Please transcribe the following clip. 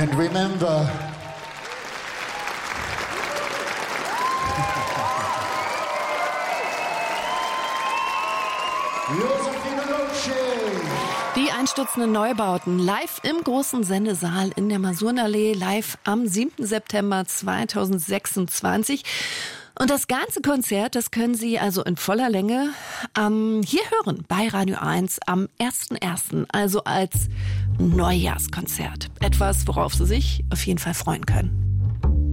And remember, die einstürzenden Neubauten live im großen Sendesaal in der Masurenallee, live am 7. September 2026. Und das ganze Konzert, das können Sie also in voller Länge hier hören bei Radio 1 am 1.1., also als Neujahrskonzert. Etwas, worauf Sie sich auf jeden Fall freuen können.